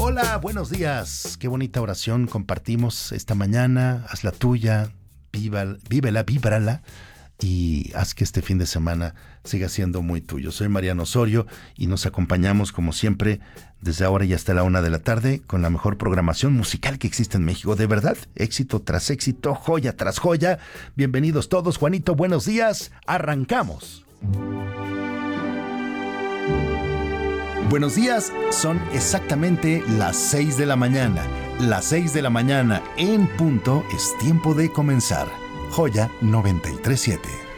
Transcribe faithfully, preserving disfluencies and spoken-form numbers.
Hola, buenos días. Qué bonita oración compartimos esta mañana. Haz la tuya, viva, vívela, víbrala y haz que este fin de semana siga siendo muy tuyo. Soy Mariano Osorio y nos acompañamos como siempre desde ahora y hasta la una de la tarde con la mejor programación musical que existe en México. De verdad, éxito tras éxito, joya tras joya. Bienvenidos todos. Juanito, buenos días. Arrancamos. Buenos días, son exactamente las seis de la mañana. Las seis de la mañana en punto es tiempo de comenzar. Joya noventa y tres punto siete.